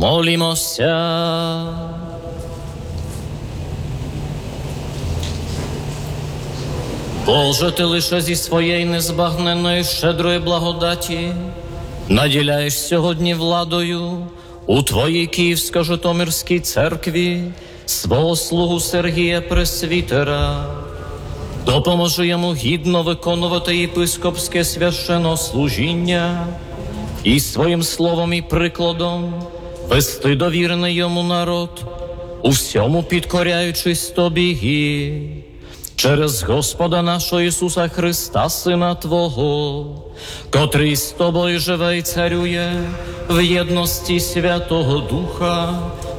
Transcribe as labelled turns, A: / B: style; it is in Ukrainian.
A: Помолімося. Боже, Ти лише зі своєї незбагненної щедрої благодаті наділяєш сьогодні владою у Твоїй Київсько-Житомирській церкві свого слугу Сергія Пресвітера. Допоможи йому гідно виконувати єпископське священнослужіння і своїм словом і прикладом вести довірений йому народ, у всьому підкоряючись Тобі. Через Господа нашого Ісуса Христа, Сина Твого, котрий з Тобою живе і царює в єдності Святого Духа